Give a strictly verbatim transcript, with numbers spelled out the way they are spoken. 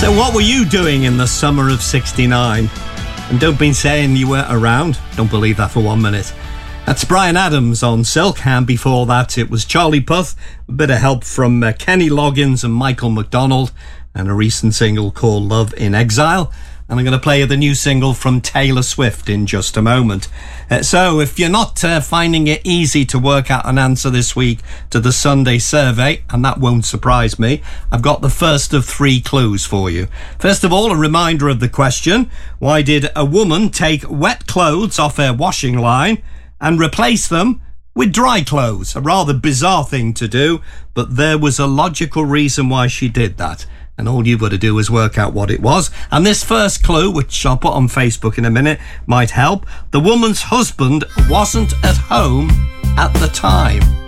So what were you doing in the summer of sixty-nine? And don't be saying you weren't around. Don't believe that for one minute. That's Bryan Adams on Silk, and before that it was Charlie Puth, a bit of help from uh, Kenny Loggins and Michael McDonald, and a recent single called Love in Exile. And I'm going to play you the new single from Taylor Swift in just a moment. Uh, so if you're not uh, finding it easy to work out an answer this week to the Sunday survey, and that won't surprise me, I've got the first of three clues for you. First of all, a reminder of the question: why did a woman take wet clothes off her washing line and replace them with dry clothes? A rather bizarre thing to do, but there was a logical reason why she did that. And all you've got to do is work out what it was. And this first clue, which I'll put on Facebook in a minute, might help. The woman's husband wasn't at home at the time.